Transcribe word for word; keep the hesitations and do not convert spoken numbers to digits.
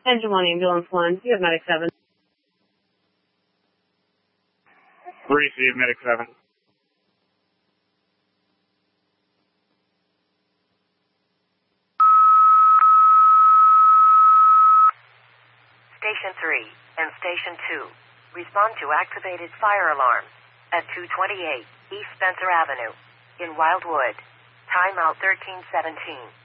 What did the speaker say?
Engine one, ambulance one. You have medic seven. Receive medic seven. Station three and Station two. Respond to activated fire alarm at two twenty-eight East Spencer Avenue in Wildwood. Timeout thirteen seventeen.